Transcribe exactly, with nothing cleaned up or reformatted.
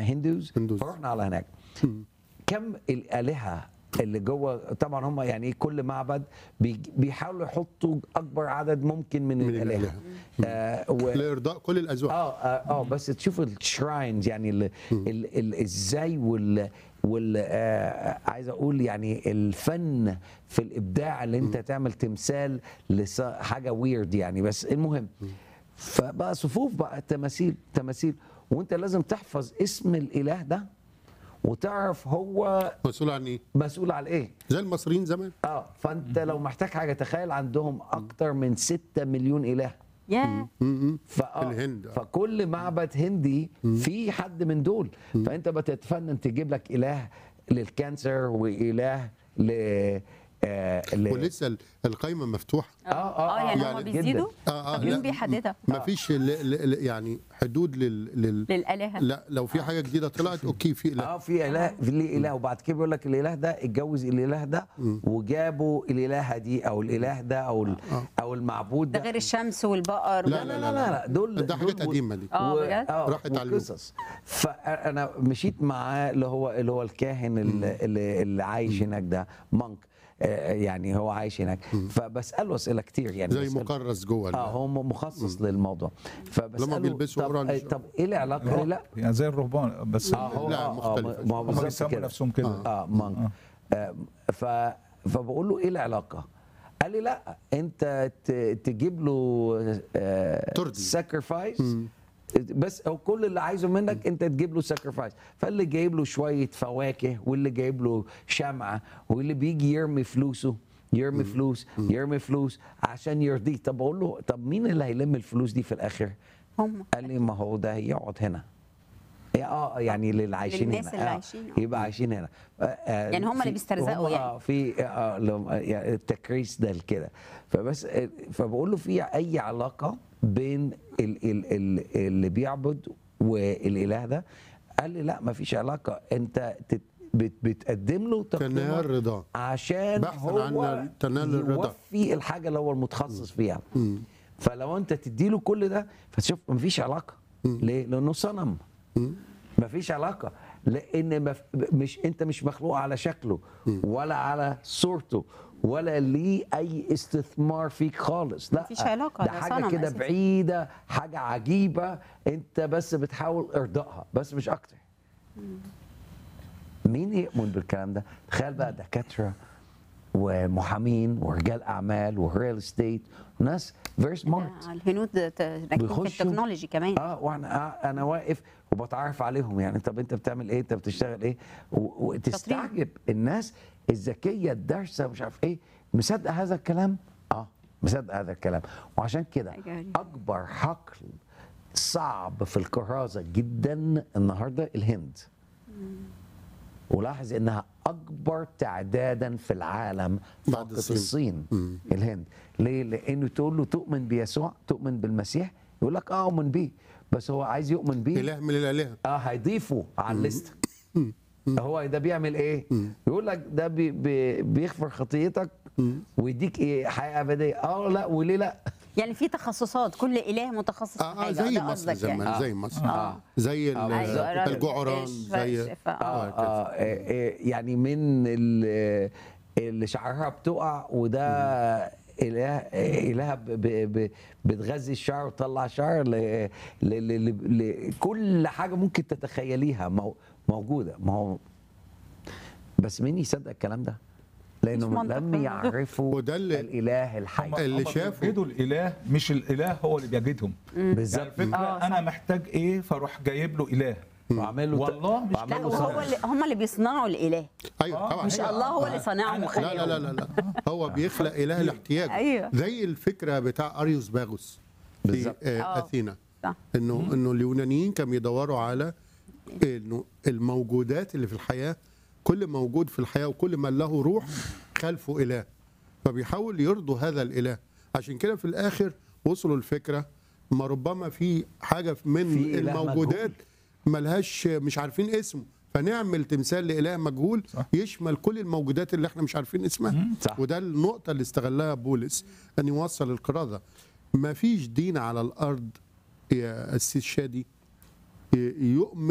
هندوز, هندوز. فرحنا على هناك. كم الآلهة اللي جوه؟ طبعا هم يعني كل معبد بيج- بيحاولوا يحطوا اكبر عدد ممكن من, من الآلهة. الآلهة. آه و... لارضاء كل الاذواق. اه اه, آه بس تشوف الشراينز يعني ال ال ال ازاي وال وال آه عايز اقول يعني الفن في الابداع اللي انت تعمل تمثال لحاجه ويرد يعني. بس المهم فبقى صفوف بقى تماثيل تماثيل وانت لازم تحفظ اسم الاله ده وتعرف هو مسؤول عن ايه؟ مسؤول على ايه. زي المصريين زمان. اه فانت لو محتاج حاجه تخيل عندهم اكتر من ستة مليون اله. يا فآه الهند. فكل معبد هندي في حد من دول. فانت بتتفنن تجيب لك اله للكانسر واله ل آه ل... ولسه ال- القايمه مفتوحه. اه اه, اه يعني يعني هم جداً. بيزيدوا. اه اه طب مين بيحددها؟ ما فيش ل- ل- ل- يعني حدود لل, لل... للآلهة. لا لو في حاجه جديده طلعت اوكي في لا. اه في اله في ليه اله وبعد كده بيقول لك الاله ده اتجوز الاله ده وجابوا الالهه دي او الاله ده او ال- او المعبود ده ده. غير الشمس والبقر. لا، لا لا لا لا دول ده حاجات دول و- قديمه دي. اه و- بجد؟ اه راحت على وقصص. فانا مشيت معاه اللي هو اللي هو الكاهن اللي, اللي, اللي عايش هناك ده مونك. يعني هو عايش هناك فبساله اسئله كتير يعني زي بسأله- مكرس جوه ال- اه هو مخصص للموضوع فبساله لما بيلبسوا طب, أورانج. طب ايه العلاقه؟ قال لي لا يعني زي الرهبان بس اه هو لا، آه مختلف. آه ما هو هم بالظبط بيسموا كده نفسهم كده. اه مونك آه ف فبقول له ايه العلاقه؟ قال لي لا انت ت- تجيب له آه ترضي. ساكرفايس بس او كل اللي عايزه منك انت تجيب له ساكرفايس. فاللي جايب له شويه فواكه واللي جايب له شمعه واللي بيجي يرمي فلوسه يرمي فلوس يرمي فلوس عشان يرضيه. طب اقول له طب مين اللي هيلم الفلوس دي في الاخر؟ هم قال لي ما هو ده يقعد هنا. يا اه يعني للي عايشين للناس هنا اللي آه عايشين، آه. يبقى عايشين هنا آه آه يعني هم اللي في- بيسترزقوا هم يعني. آه في آه لهم- آه يعني التكريس ده كده. فبس آه فبقول له في اي علاقه بين ال ال ال اللي بيعبد والاله ده؟ قال لي لا ما فيش علاقه. انت تت بت بتقدم له تنال تقدمه رضاه عشان بحثاً هو عن تنال الرضا. يوفي الحاجه اللي هو المتخصص فيها. فلو انت تديله كل ده فتشوف مفيش علاقه. ليه؟ لانه صنم. مفيش علاقه لان مف... مش انت مش مخلوق على شكله ولا على صورته ولا ليه اي استثمار فيك خالص. لا مفيش علاقة، ده ده حاجه صنم كده أساساً. بعيده حاجه عجيبه انت بس بتحاول ارضائها بس مش اكتر. مين يؤمن بالكلام ده؟ تخيل بقى دكاتره ومحامين ورجال اعمال وريال استيت وناس فيري سمارت الهنود ت- راكبين في بيخشوا- التكنولوجي كمان. اه وانا انا واقف وبتعرف عليهم يعني طب انت بتعمل ايه؟ انت بتشتغل ايه؟ و- وتستعجب الناس الذكيه الدارسه مش عارف ايه مصدق هذا الكلام؟ اه مصدق هذا الكلام. وعشان كده حاجة غريبة. اكبر حقل صعب في الكرازه جدا النهارده الهند. ولاحظ انها اكبر تعدادا في العالم بعد فقط الصين. الصين الهند. ليه؟ لانه تقول له تؤمن بيسوع تؤمن بالمسيح يقول لك اه اؤمن بيه بس هو عايز يؤمن بيه اله من الالهه. اه هيضيفه على الليست. هو ده بيعمل ايه؟ يقول لك ده بي بي بيغفر خطيتك ويديك ايه حياه ابديه. اه لا وليه لا؟ يعني في تخصصات كل اله متخصص في اه, آه حاجه. زي ده مصر قصدك زمان يعني. زي مصر آه. زي ال- أيوة، الجعران شفاء- زي شفاء. آه آه، كده. آه آه يعني من ال- اللي شعرها بتقع وده اله اله ب- ب- ب- بتغذي الشعر وتطلع شعر ل- ل- ل- لكل حاجه ممكن تتخيليها مو- موجوده. ما هو بس مين يصدق الكلام ده؟ لانهم منطق لم فعلا. يعرفوا وده اللي- الاله الحي. هم- اللي هم شافوا. بيجدوا الاله مش الاله هو اللي بيجدهم. يعني بالظبط. الفكره آه، صح. انا محتاج ايه فاروح جايب له اله. وعمل له والله مش وعمل لا له وهو صنم. اللي هم اللي بيصنعوا الاله. ايوه آه، طبعا مش أيوة. الله هو اللي صانعهم أنا- وخلقهم. لا لا لا لا لا هو بيخلق اله الاحتياج. أيوة. زي الفكره بتاع اريوس باغوس في بالظبط. آه آه. اثينا صح. انه انه اليونانيين كانوا بيدوروا على انه الموجودات اللي في الحياه كل موجود في الحياه وكل من له روح خلفه اله فبيحاول يرضوا هذا الاله. عشان كده في الاخر وصلوا الفكره ما ربما في حاجه من في إله الموجودات ملهاش مش عارفين اسمه فنعمل تمثال لاله مجهول صح. يشمل كل الموجودات اللي احنا مش عارفين اسمها. صح. وده النقطه اللي استغلها بولس ان يوصل القراءه. ما فيش دين على الارض يا أسيس شادي يؤمن